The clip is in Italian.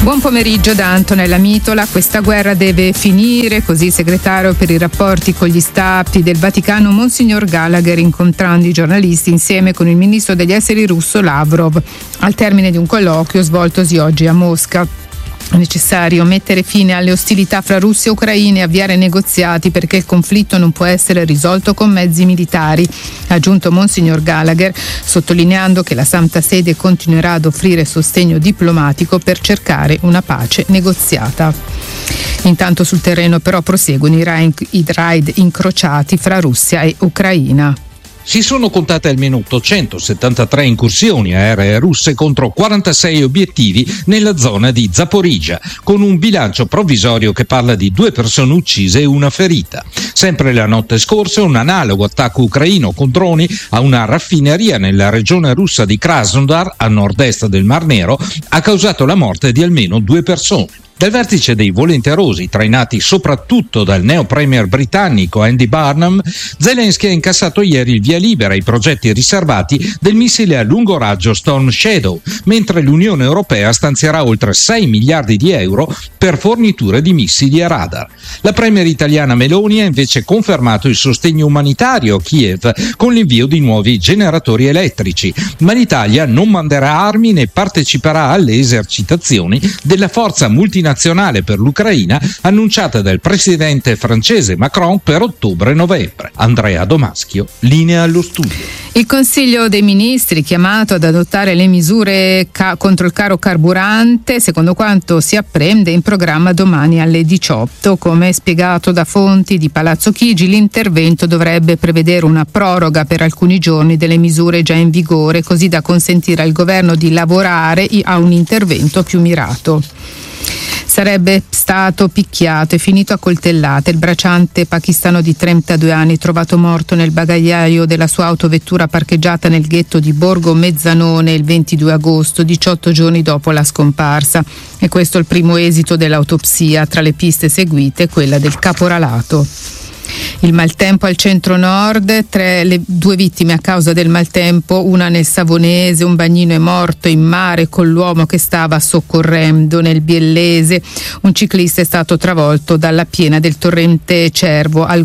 Buon pomeriggio da Antonella Mitola. Questa guerra deve finire, così il segretario per i rapporti con gli stati del Vaticano Monsignor Gallagher, incontrando i giornalisti insieme con il ministro degli esteri russo Lavrov al termine di un colloquio svoltosi oggi a Mosca. È necessario mettere fine alle ostilità fra Russia e Ucraina e avviare negoziati perché il conflitto non può essere risolto con mezzi militari, ha aggiunto Monsignor Gallagher, sottolineando che la Santa Sede continuerà ad offrire sostegno diplomatico per cercare una pace negoziata. Intanto sul terreno però proseguono i raid incrociati fra Russia e Ucraina. Si sono contate almeno 873 incursioni aeree russe contro 46 obiettivi nella zona di Zaporizhzhia, con un bilancio provvisorio che parla di 2 persone uccise e una ferita. Sempre la notte scorsa un analogo attacco ucraino con droni a una raffineria nella regione russa di Krasnodar, a nord-est del Mar Nero, ha causato la morte di almeno 2 persone. Dal vertice dei volenterosi, trainati soprattutto dal neo premier britannico Andy Burnham, Zelensky ha incassato ieri il via libera ai progetti riservati del missile a lungo raggio Storm Shadow, mentre l'Unione Europea stanzierà oltre 6 miliardi di euro per forniture di missili e radar. La premier italiana Meloni ha invece confermato il sostegno umanitario a Kiev con l'invio di nuovi generatori elettrici, ma l'Italia non manderà armi né parteciperà alle esercitazioni della forza multinazionale per l'Ucraina annunciata dal presidente francese Macron per ottobre-novembre. Andrea Domaschio, linea allo studio. Il Consiglio dei Ministri, chiamato ad adottare le misure contro il caro carburante, secondo quanto si apprende, in programma domani alle 18. Come spiegato da fonti di Palazzo Chigi, l'intervento dovrebbe prevedere una proroga per alcuni giorni delle misure già in vigore, così da consentire al governo di lavorare a un intervento più mirato. Sarebbe stato picchiato e finito a coltellate il bracciante pakistano di 32 anni trovato morto nel bagagliaio della sua autovettura parcheggiata nel ghetto di Borgo Mezzanone il 22 agosto, 18 giorni dopo la scomparsa. E questo è il primo esito dell'autopsia, tra le piste seguite quella del caporalato. Il maltempo al centro-nord, 2 vittime a causa del maltempo, una nel Savonese, un bagnino è morto in mare con l'uomo che stava soccorrendo nel Biellese, un ciclista è stato travolto dalla piena del torrente Cervo al